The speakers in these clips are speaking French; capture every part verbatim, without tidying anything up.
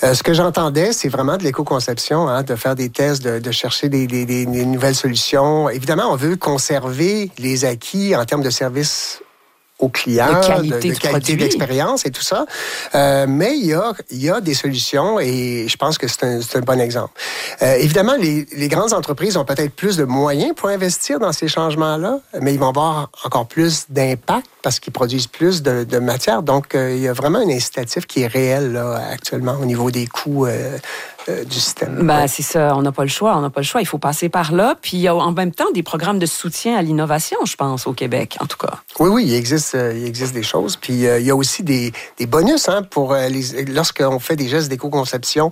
Euh, ce que j'entendais, c'est vraiment de l'éco-conception, hein, de faire des tests, de, de chercher des, des, des, des nouvelles solutions. Évidemment, on veut conserver les acquis en termes de services aux clients, de qualité, de, de qualité d'expérience et tout ça. Euh, mais il y a, il y a des solutions et je pense que c'est un, c'est un bon exemple. Euh, évidemment, les, les grandes entreprises ont peut-être plus de moyens pour investir dans ces changements-là, mais ils vont avoir encore plus d'impact parce qu'ils produisent plus de, de matière. Donc, euh, il y a vraiment un incitatif qui est réel là, actuellement au niveau des coûts euh, euh, du système. Ben, ouais. C'est ça, on n'a pas le choix, on n'a pas le choix. Il faut passer par là. Puis il y a en même temps des programmes de soutien à l'innovation, je pense, au Québec, en tout cas. Oui, oui, il existe, euh, il existe des choses. Puis euh, il y a aussi des, des bonus hein, pour euh, les, lorsqu'on fait des gestes d'éco-conception.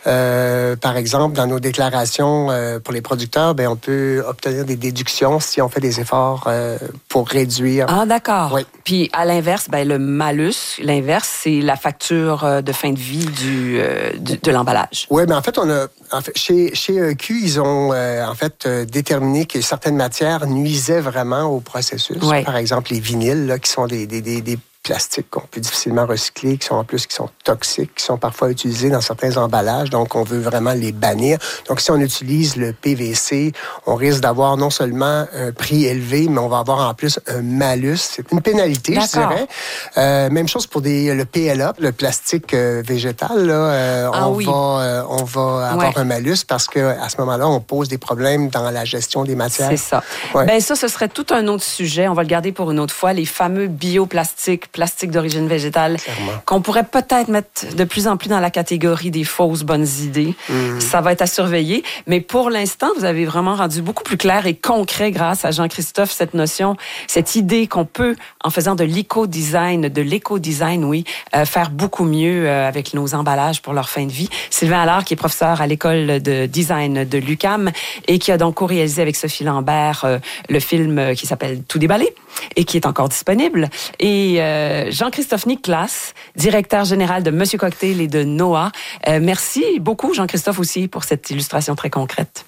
Euh, par exemple, dans nos déclarations euh, pour les producteurs, ben on peut obtenir des déductions si on fait des efforts euh, pour réduire. Ah, d'accord. Oui. Puis à l'inverse, ben le malus, l'inverse, c'est la facture de fin de vie du, euh, du de l'emballage. Oui, mais en fait, on a en fait, chez chez E Q, ils ont euh, en fait euh, déterminé que certaines matières nuisaient vraiment au processus. Ouais. Par exemple, les vinyles, là, qui sont des des des, des plastiques qu'on peut difficilement recycler, qui sont en plus qui sont toxiques, qui sont parfois utilisés dans certains emballages. Donc, on veut vraiment les bannir. Donc, si on utilise le P V C, on risque d'avoir non seulement un prix élevé, mais on va avoir en plus un malus. C'est une pénalité, D'accord. je dirais. Euh, même chose pour des, le P L A, le plastique euh, végétal. Là, euh, ah, on, oui. va, euh, on va avoir ouais. un malus parce qu'à ce moment-là, on pose des problèmes dans la gestion des matières. C'est ça. Ouais. Ben ça, ce serait tout un autre sujet. On va le garder pour une autre fois. Les fameux bioplastiques, plastiques d'origine végétale, Clairement. qu'on pourrait peut-être mettre de plus en plus dans la catégorie des fausses bonnes idées. Mmh. Ça va être à surveiller. Mais pour l'instant, vous avez vraiment rendu beaucoup plus clair et concret grâce à Jean-Christophe cette notion, cette idée qu'on peut, en faisant de l'éco-design, de l'éco-design, oui, euh, faire beaucoup mieux euh, avec nos emballages pour leur fin de vie. Sylvain Allard, qui est professeur à l'école de design de l'U Q A M et qui a donc co-réalisé avec Sophie Lambert euh, le film qui s'appelle Tout déballé et qui est encore disponible. Et euh, Jean-Christophe Nicolas, directeur général de Monsieur Cocktail et de Noah. Euh, merci beaucoup, Jean-Christophe, aussi, pour cette illustration très concrète.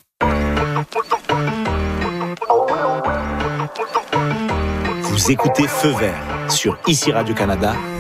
Vous écoutez Feu vert sur Ici Radio-Canada